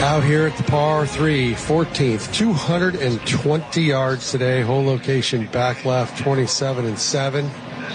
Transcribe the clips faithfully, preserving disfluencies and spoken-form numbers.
Out here at the par three, fourteenth, two hundred twenty yards today. Hole location back left, twenty-seven and seven.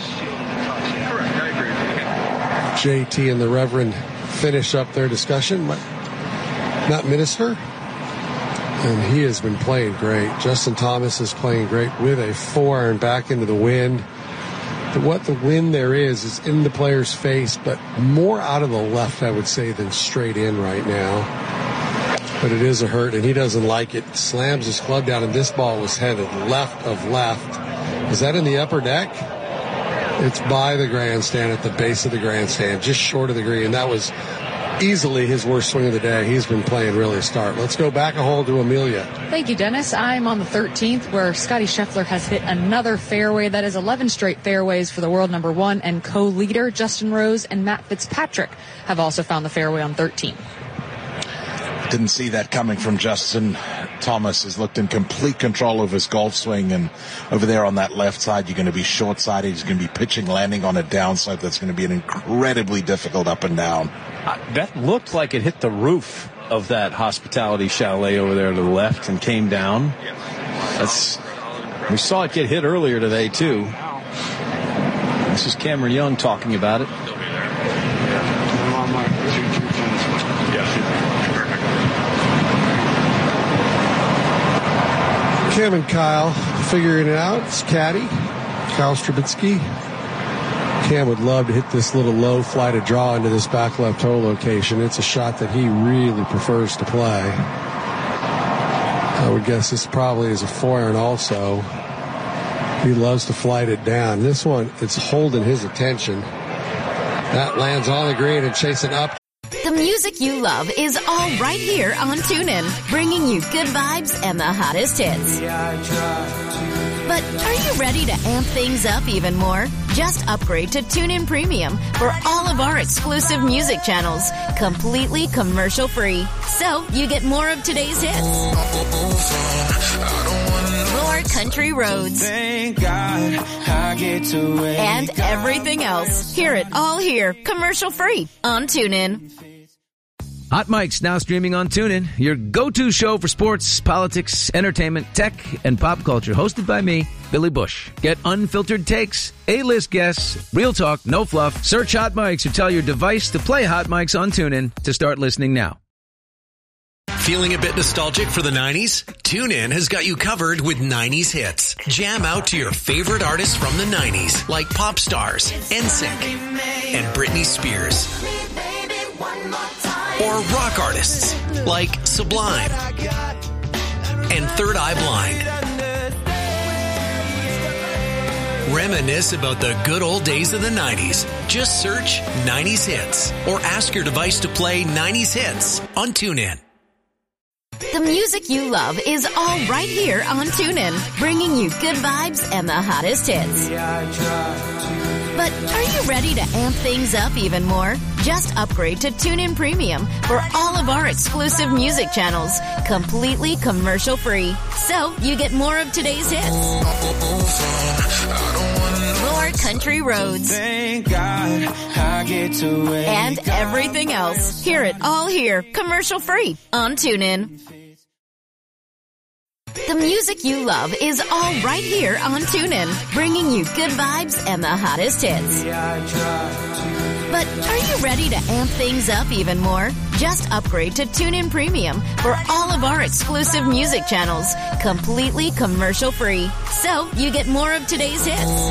J T and the Reverend finish up their discussion. Matt Minister. And he has been playing great. Justin Thomas is playing great with a four iron back into the wind. But what the wind there is, is in the player's face, but more out of the left, I would say, than straight in right now. But it is a hurt, and he doesn't like it. Slams his club down, and this ball was headed left of left. Is that in the upper deck? It's by the grandstand, at the base of the grandstand, just short of the green. That was easily his worst swing of the day. He's been playing really smart. Let's go back a hole to Amelia. Thank you, Dennis. I'm on the thirteenth, where Scotty Scheffler has hit another fairway. That is eleven straight fairways for the world number one and co-leader. Justin Rose and Matt Fitzpatrick have also found the fairway on thirteen. Didn't see that coming from Justin. Thomas has looked in complete control of his golf swing, and over there on that left side, you're going to be short-sided. He's going to be pitching, landing on a downslope. That's going to be an incredibly difficult up and down. Uh, that looked like it hit the roof of that hospitality chalet over there to the left and came down. That's, we saw it get hit earlier today, too. This is Cameron Young talking about it. Cam and Kyle figuring it out. It's caddy, Kyle Strabinsky. Cam would love to hit this little low fly to draw into this back left hole location. It's a shot that he really prefers to play. I would guess this probably is a four iron also. He loves to flight it down. This one, it's holding his attention. That lands on the green and chasing up. The music you love is all right here on TuneIn, bringing you good vibes and the hottest hits. But are you ready to amp things up even more? Just upgrade to TuneIn Premium for all of our exclusive music channels, completely commercial-free. So you get more of today's hits, more country roads, Thank God I get to and everything else. Hear it all here, commercial-free on TuneIn. Hot Mic's now streaming on TuneIn, your go-to show for sports, politics, entertainment, tech, and pop culture. Hosted by me, Billy Bush. Get unfiltered takes, A-list guests, real talk, no fluff. Search Hot Mic's or tell your device to play Hot Mic's on TuneIn to start listening now. Feeling a bit nostalgic for the nineties? TuneIn has got you covered with nineties hits. Jam out to your favorite artists from the nineties, like pop stars, N Sync, and Britney Spears. Or rock artists like Sublime and Third Eye Blind. Reminisce about the good old days of the nineties. Just search nineties hits or ask your device to play nineties hits on TuneIn. The music you love is all right here on TuneIn, bringing you good vibes and the hottest hits. But are you ready to amp things up even more? Just upgrade to TuneIn Premium for all of our exclusive music channels, completely commercial-free. So you get more of today's hits, more country roads, Thank God I get to and everything else. Hear it all here, commercial-free on TuneIn. The music you love is all right here on TuneIn, bringing you good vibes and the hottest hits. But are you ready to amp things up even more? Just upgrade to TuneIn Premium for all of our exclusive music channels, completely commercial-free. So you get more of today's hits,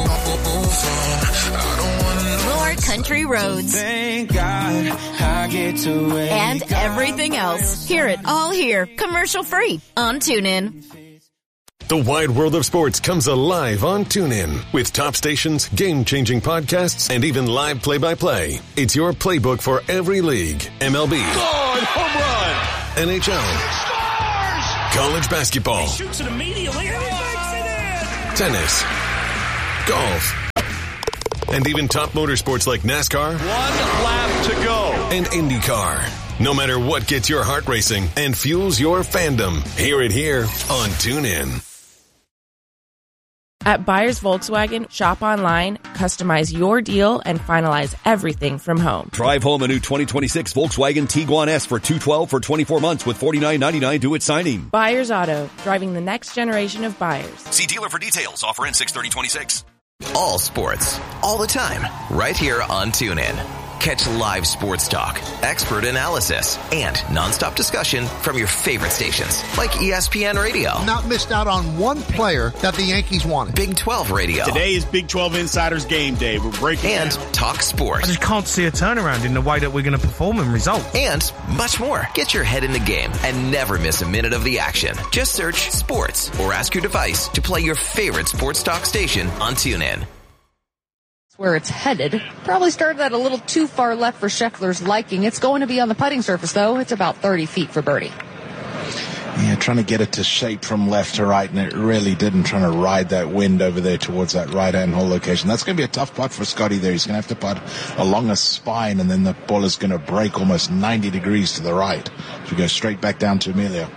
more country roads, Thank God I get to and everything else. Hear it all here, commercial-free on TuneIn. The wide world of sports comes alive on TuneIn with top stations, game-changing podcasts, and even live play-by-play. It's your playbook for every league. M L B. God, home run! N H L. Scores! College basketball. He shoots it immediately and he makes it in! Tennis. Golf. And even top motorsports like NASCAR. One lap to go. And IndyCar. No matter what gets your heart racing and fuels your fandom, hear it here on TuneIn. At Buyers Volkswagen, shop online, customize your deal, and finalize everything from home. Drive home a new twenty twenty-six Volkswagen Tiguan S for two hundred twelve dollars for twenty-four months with forty-nine ninety-nine due at signing. Buyers Auto, driving the next generation of buyers. See dealer for details. Offer in six thirty twenty-six. All sports, all the time, right here on TuneIn. Catch live sports talk, expert analysis, and nonstop discussion from your favorite stations like E S P N Radio. Not missed out on one player that the Yankees wanted. Big twelve Radio. Today is Big twelve Insiders Game Day. We're breaking And down. Talk Sports. I just can't see a turnaround in the way that we're going to perform and result. And much more. Get your head in the game and never miss a minute of the action. Just search sports or ask your device to play your favorite sports talk station on TuneIn. Where it's headed. Probably started at a little too far left for Scheffler's liking. It's going to be on the putting surface, though. It's about thirty feet for birdie. Yeah, trying to get it to shape from left to right, and it really didn't, trying to ride that wind over there towards that right-hand hole location. That's going to be a tough putt for Scotty there. He's going to have to putt along a spine, and then the ball is going to break almost ninety degrees to the right. So we go straight back down to Amelia.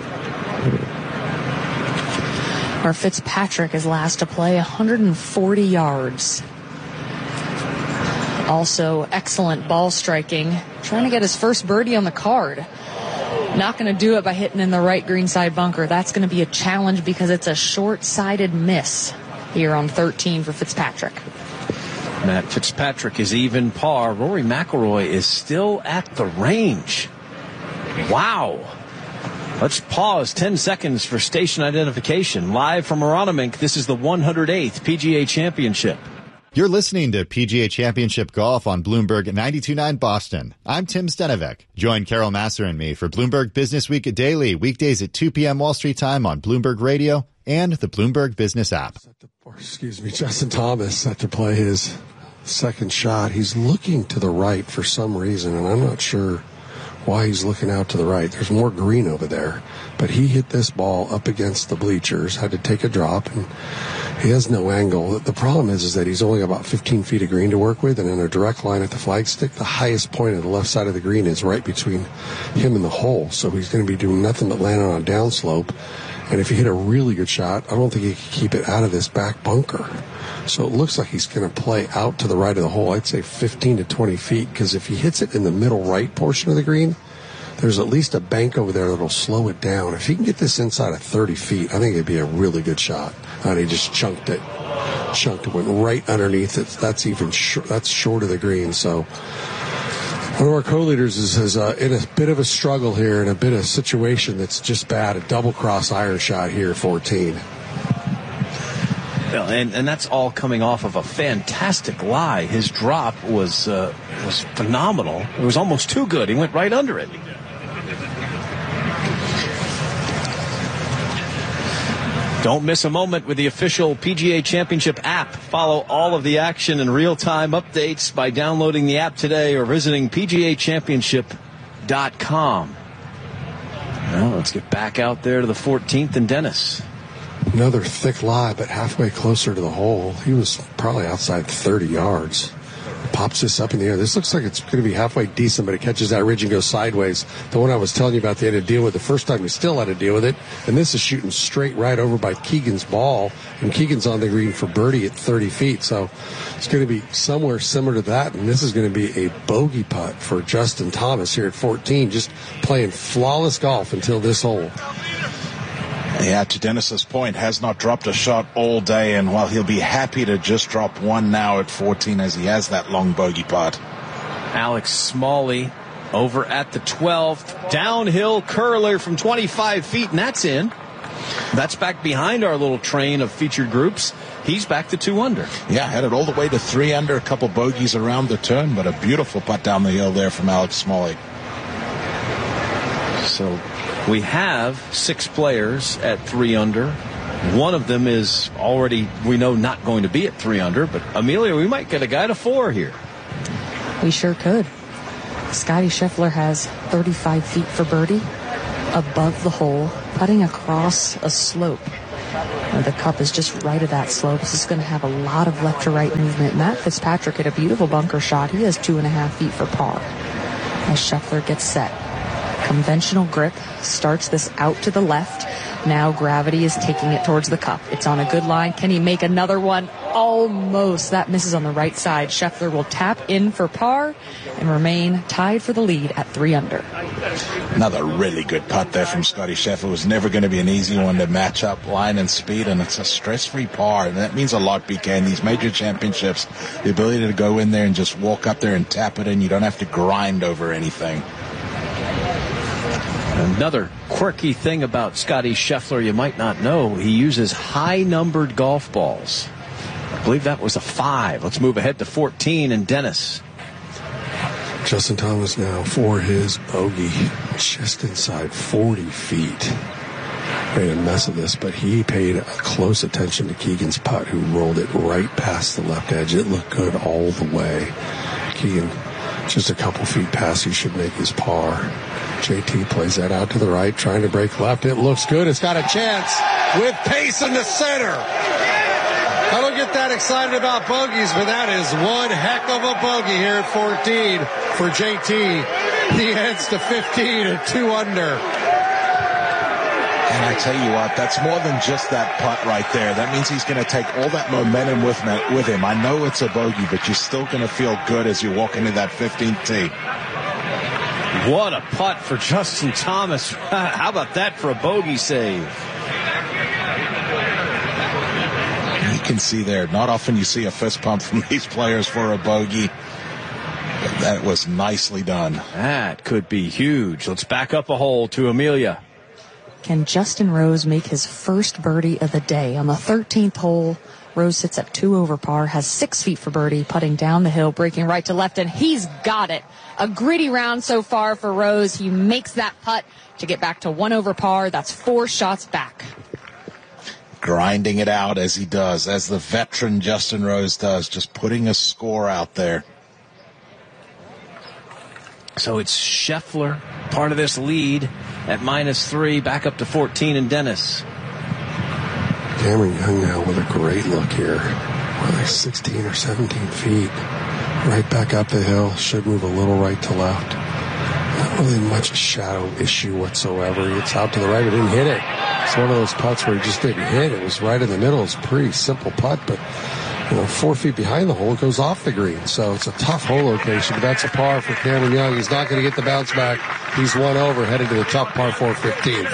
Our Fitzpatrick is last to play, one hundred forty yards. Also, excellent ball striking. Trying to get his first birdie on the card. Not going to do it by hitting in the right greenside bunker. That's going to be a challenge because it's a short-sided miss here on thirteen for Fitzpatrick. Matt Fitzpatrick is even par. Rory McIlroy is still at the range. Wow. Let's pause ten seconds for station identification. Live from Aronimink, this is the one hundred eighth P G A Championship. You're listening to P G A Championship Golf on Bloomberg ninety-two point nine Boston. I'm Tim Stenevec. Join Carol Masser and me for Bloomberg Business Week at Daily, weekdays at two p.m. Wall Street time on Bloomberg Radio and the Bloomberg Business app. Excuse me, Justin Thomas set to play his second shot. He's looking to the right for some reason, and I'm not sure why he's looking out to the right. There's more green over there. But he hit this ball up against the bleachers, had to take a drop, and he has no angle. The problem is, is that he's only about fifteen feet of green to work with, and in a direct line at the flagstick, the highest point of the left side of the green is right between him and the hole. So he's going to be doing nothing but landing on a downslope. And if he hit a really good shot, I don't think he can keep it out of this back bunker. So it looks like he's going to play out to the right of the hole. I'd say fifteen to twenty feet, because if he hits it in the middle right portion of the green, there's at least a bank over there that'll slow it down. If he can get this inside of thirty feet, I think it'd be a really good shot. And he just chunked it. Chunked it, went right underneath it. That's even sh- that's short of the green. So one of our co-leaders is, is uh, in a bit of a struggle here, in a bit of a situation that's just bad. A double-cross iron shot here, fourteen. Well, and, and that's all coming off of a fantastic lie. His drop was uh, was phenomenal. It was almost too good. He went right under it. Don't miss a moment with the official P G A Championship app. Follow all of the action and real-time updates by downloading the app today or visiting P G A Championship dot com. Well, let's get back out there to the fourteenth and Dennis. Another thick lie, but halfway closer to the hole. He was probably outside thirty yards. Pops this up in the air. This looks like it's going to be halfway decent, but it catches that ridge and goes sideways. The one I was telling you about, they had to deal with the first time, we still had to deal with it. And this is shooting straight right over by Keegan's ball. And Keegan's on the green for birdie at thirty feet. So it's going to be somewhere similar to that. And this is going to be a bogey putt for Justin Thomas here at fourteen, just playing flawless golf until this hole. Yeah, to Dennis's point, has not dropped a shot all day, and while he'll be happy to just drop one now at fourteen as he has that long bogey putt. Alex Smalley over at the twelfth. Downhill curler from twenty-five feet, and that's in. That's back behind our little train of featured groups. He's back to two under. Yeah, headed all the way to three under, a couple bogeys around the turn, but a beautiful putt down the hill there from Alex Smalley. So we have six players at three under. One of them is already, we know, not going to be at three under. But, Amelia, we might get a guy to four here. We sure could. Scotty Scheffler has thirty-five feet for birdie above the hole, putting across a slope. The cup is just right of that slope. This is going to have a lot of left to right movement. Matt Fitzpatrick hit a beautiful bunker shot. He has two and a half feet for par as Scheffler gets set. Conventional grip, starts this out to the left. Now gravity is taking it towards the cup. It's on a good line. Can he make another one? Almost. That misses on the right side. Scheffler will tap in for par and remain tied for the lead at three under. Another really good putt there from Scotty Scheffler. It was never going to be an easy one to match up line and speed, and it's a stress-free par, and that means a lot, B K. In these major championships, the ability to go in there and just walk up there and tap it in. You don't have to grind over anything. Another quirky thing about Scotty Scheffler you might not know, he uses high-numbered golf balls. I believe that was a five. Let's move ahead to fourteen, and Dennis. Justin Thomas now for his bogey, just inside forty feet. Made a mess of this, but he paid close attention to Keegan's putt, who rolled it right past the left edge. It looked good all the way. Keegan, just a couple feet past, he should make his par. J T plays that out to the right, trying to break left. It looks good. It's got a chance with pace in the center. I don't get that excited about bogeys, but that is one heck of a bogey here at fourteen for J T. He heads to fifteen and two under. And I tell you what, that's more than just that putt right there. That means he's going to take all that momentum with, with him. I know it's a bogey, but you're still going to feel good as you walk into that fifteenth tee. What a putt for Justin Thomas. How about that for a bogey save? You can see there, not often you see a fist pump from these players for a bogey. That was nicely done. That could be huge. Let's back up a hole to Amelia. Can Justin Rose make his first birdie of the day? On the thirteenth hole, Rose sits at two over par, has six feet for birdie, putting down the hill, breaking right to left, and he's got it. A gritty round so far for Rose. He makes that putt to get back to one over par. That's four shots back. Grinding it out as he does, as the veteran Justin Rose does, just putting a score out there. So it's Scheffler, part of this lead at minus three, back up to fourteen, and Dennis. Cameron Young now with a great look here. Like sixteen or seventeen feet. Right back up the hill. Should move a little right to left. Not really much a shadow issue whatsoever. It's out to the right. He didn't hit it. It's one of those putts where he just didn't hit. It was right in the middle. It's a pretty simple putt, but you know, four feet behind the hole, it goes off the green. So it's a tough hole location, but that's a par for Cameron Young. He's not going to get the bounce back. He's one over, headed to the top par four fifteen.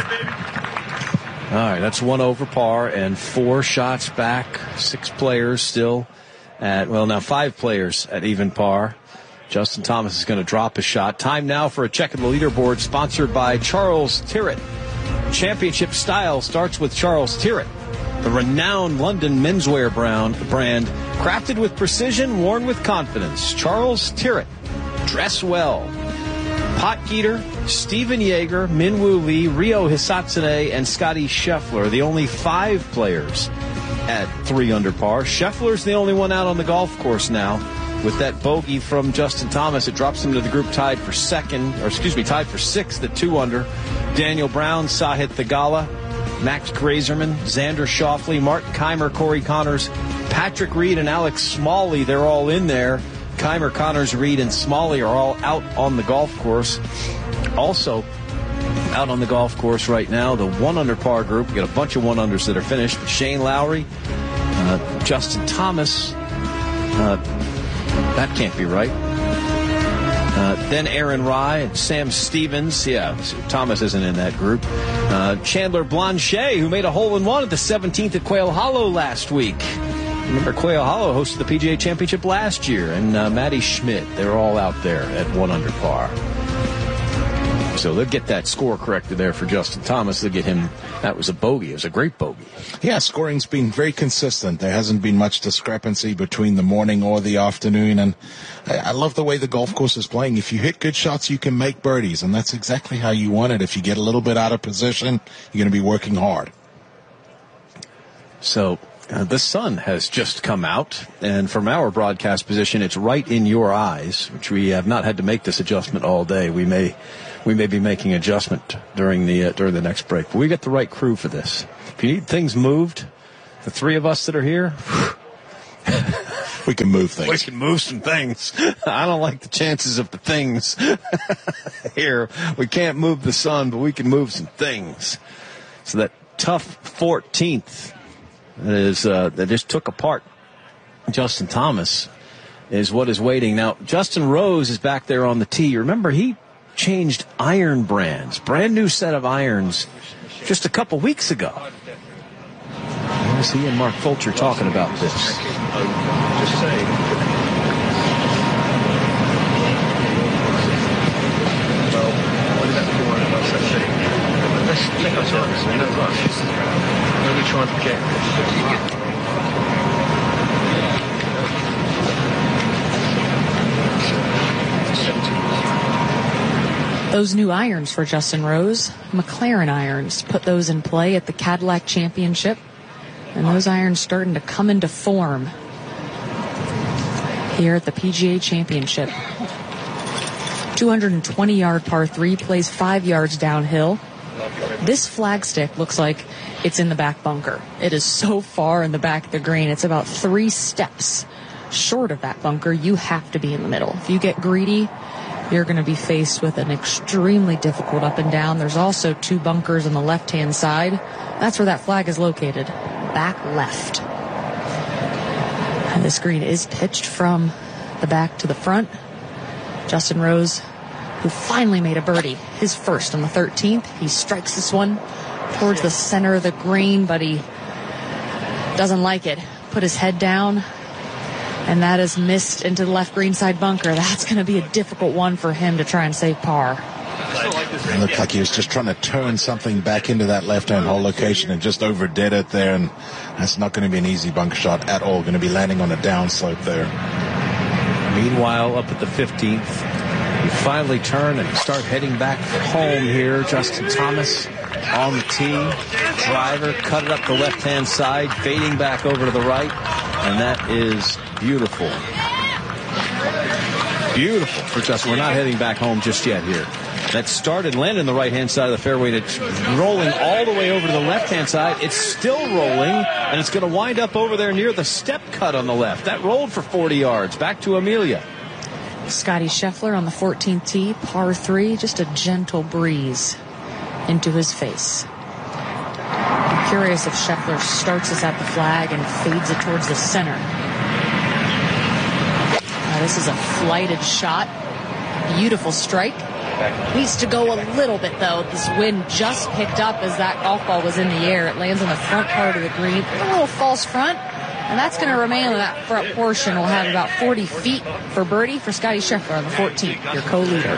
All right, that's one over par and four shots back. Six players still at, well, now five players at even par. Justin Thomas is going to drop a shot. Time now for a check of the leaderboard, sponsored by Charles Tyrrell. Championship style starts with Charles Tyrrell, the renowned London menswear brand, brand crafted with precision, worn with confidence. Charles Tyrrell. Dress well. Potgieter, Steven Yeager, Minwoo Lee, Ryo Hisatsune, and Scotty Scheffler, the only five players at three under par. Scheffler's the only one out on the golf course now. With that bogey from Justin Thomas, it drops him to the group tied for second, or excuse me, tied for sixth at two under. Daniel Brown, Sahith Theegala, Max Grazerman, Xander Schauffele, Martin Keimer, Corey Connors, Patrick Reed, and Alex Smalley, they're all in there. Keimer, Connors, Reed, and Smalley are all out on the golf course. Also out on the golf course right now, the one under par group. We got a bunch of one unders that are finished. Shane Lowry, uh, Justin Thomas. Uh, that can't be right. Uh, then Aaron Rye and Sam Stevens. Yeah, Thomas isn't in that group. Uh, Chandler Blanchet, who made a hole-in-one at the seventeenth at Quail Hollow last week. Remember, Quail Hollow hosted the P G A Championship last year. And uh, Matty Schmidt, they're all out there at one under par. So they'll get that score corrected there for Justin Thomas. They'll get him, that was a bogey. It was a great bogey. Yeah, scoring's been very consistent. There hasn't been much discrepancy between the morning or the afternoon. And I, I love the way the golf course is playing. If you hit good shots, you can make birdies. And that's exactly how you want it. If you get a little bit out of position, you're going to be working hard. So uh, the sun has just come out. And from our broadcast position, it's right in your eyes, which we have not had to make this adjustment all day. We may... We may be making adjustment during the uh, during the next break. But we got the right crew for this. If you need things moved, the three of us that are here, We can move things. We can move some things. I don't like the chances of the things here. We can't move the sun, but we can move some things. So that tough fourteenth that is uh, that just took apart Justin Thomas is what is waiting. Now, Justin Rose is back there on the tee. You remember he changed iron brands, brand new set of irons just a couple weeks ago. There's he and Mark Fulcher talking about this. Just saying. Well, what is that for? What's that thing? Let's take our time. No rush. Maybe try and project. Those new irons for Justin Rose, McLaren irons, put those in play at the Cadillac Championship. And those irons starting to come into form here at the P G A Championship. two hundred twenty yard par three, plays five yards downhill. This flagstick looks like it's in the back bunker. It is so far in the back of the green. It's about three steps short of that bunker. You have to be in the middle. If you get greedy, you're going to be faced with an extremely difficult up and down. There's also two bunkers on the left-hand side. That's where that flag is located, back left. And this green is pitched from the back to the front. Justin Rose, who finally made a birdie, his first on the thirteenth. He strikes this one towards the center of the green, but he doesn't like it. Put his head down, and that is missed into the left green side bunker. That's going to be a difficult one for him to try and save par. It looked like he was just trying to turn something back into that left-hand hole location and just overdid it there, and that's not going to be an easy bunker shot at all. Going to be landing on a downslope there. Meanwhile, up at the fifteenth, you finally turn and start heading back home here. Justin Thomas on the tee. Driver cut it up the left-hand side, fading back over to the right, and that is beautiful. Beautiful for Justin. We're not heading back home just yet here. That started landing the right-hand side of the fairway. It's rolling all the way over to the left-hand side. It's still rolling, and it's going to wind up over there near the step cut on the left. That rolled for forty yards. Back to Amelia. Scotty Scheffler on the fourteenth tee, par three, just a gentle breeze into his face. I'm curious if Scheffler starts us at the flag and fades it towards the center. Now, this is a flighted shot. Beautiful strike. Needs to go a little bit, though. This wind just picked up as that golf ball was in the air. It lands on the front part of the green. A little false front, and that's going to remain on that front portion. We'll have about forty feet for birdie for Scotty Scheffler on the fourteenth, your co-leader.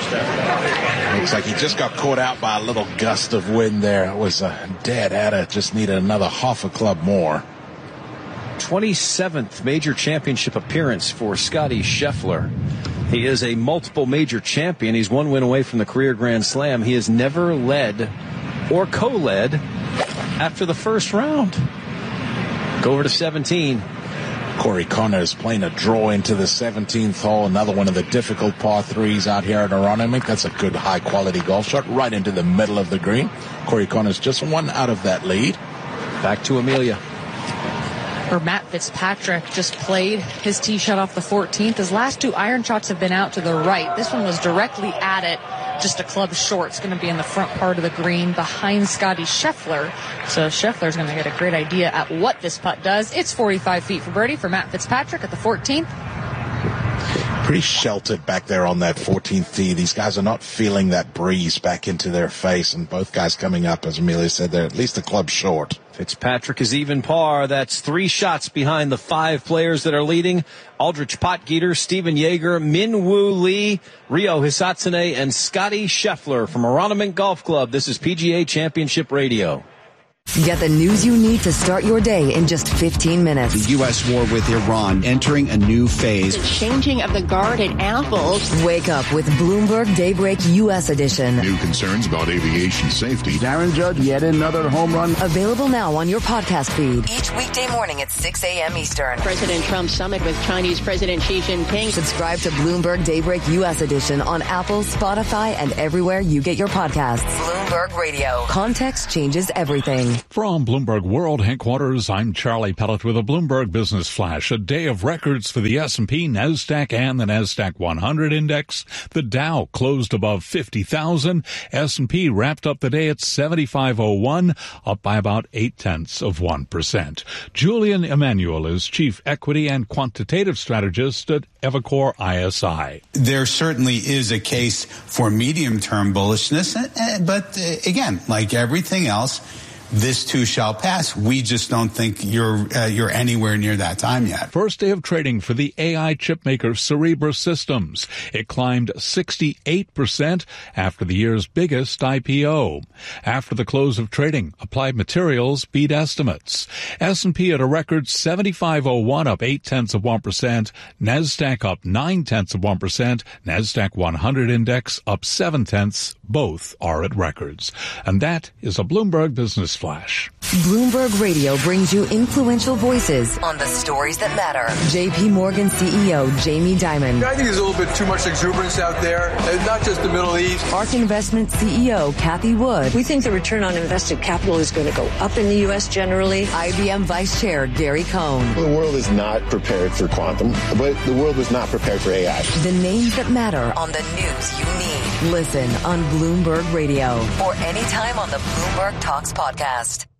Looks like he just got caught out by a little gust of wind there. It was a dead at it. Just needed another half a club more. twenty-seventh major championship appearance for Scotty Scheffler. He is a multiple major champion. He's one win away from the career Grand Slam. He has never led or co-led after the first round. Go over to seventeen. Corey Connors playing a draw into the seventeenth hole. Another one of the difficult par threes out here at Aronimink. That's a good high-quality golf shot right into the middle of the green. Corey Connors just one out of that lead. Back to Amelia. Or Matt Fitzpatrick just played his tee shot off the fourteenth. His last two iron shots have been out to the right. This one was directly at it, just a club short. It's going to be in the front part of the green behind Scotty Scheffler. So Scheffler's going to get a great idea at what this putt does. It's forty-five feet for birdie for Matt Fitzpatrick at the fourteenth. Pretty sheltered back there on that fourteenth tee. These guys are not feeling that breeze back into their face, and both guys coming up, as Amelia said, they're at least a club short. Fitzpatrick is even par. That's three shots behind the five players that are leading. Aldrich Potgieter, Stephen Yeager, Min Woo Lee, Ryo Hisatsune, and Scotty Scheffler from Aronimink Golf Club. This is P G A Championship Radio. Get the news you need to start your day in just fifteen minutes. The U S war with Iran entering a new phase. The changing of the guard at Apple. Wake up with Bloomberg Daybreak U S Edition. New concerns about aviation safety. Darren Judge, yet another home run. Available now on your podcast feed. Each weekday morning at six a.m. Eastern. President Trump summit with Chinese President Xi Jinping. Subscribe to Bloomberg Daybreak U S Edition on Apple, Spotify, and everywhere you get your podcasts. Bloomberg Radio. Context changes everything. From Bloomberg World Headquarters, I'm Charlie Pellet with a Bloomberg Business Flash. A day of records for the S and P, NASDAQ, and the NASDAQ one hundred index. The Dow closed above fifty thousand. S and P wrapped up the day at seventy-five oh one, up by about eight tenths of one percent. Julian Emanuel is Chief Equity and Quantitative Strategist at Evercore I S I. There certainly is a case for medium-term bullishness, but again, like everything else, this too shall pass. We just don't think you're uh, you're anywhere near that time yet. First day of trading for the A I chipmaker Cerebras Systems. It climbed sixty-eight percent after the year's biggest I P O. After the close of trading, Applied Materials beat estimates. S and P at a record seventy-five oh one, up eight tenths of one percent. NASDAQ up nine tenths of one percent. NASDAQ one hundred index up seven tenths. Both are at records. And that is a Bloomberg Business Flash. Bloomberg Radio brings you influential voices on the stories that matter. J P Morgan C E O Jamie Dimon. I think there's a little bit too much exuberance out there, and not just the Middle East. ARK Investment C E O Kathy Wood. We think the return on invested capital is going to go up in the U S generally. I B M Vice Chair Gary Cohn. The world is not prepared for quantum, but the world is not prepared for A I. The names that matter on the news you need. Listen on Bloomberg Radio or anytime on the Bloomberg Talks podcast.